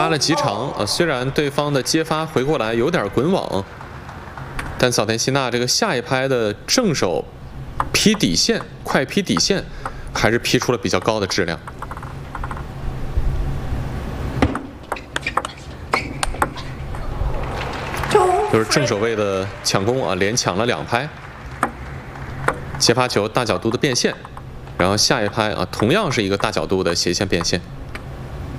发了几场啊，虽然对方的接发回过来有点滚网，但早田希娜这个下一拍的正手劈底线，快劈底线，还是劈出了比较高的质量。就是正手位的抢攻啊，连抢了2拍，接发球大角度的变线，然后下一拍啊，同样是一个大角度的斜线变线。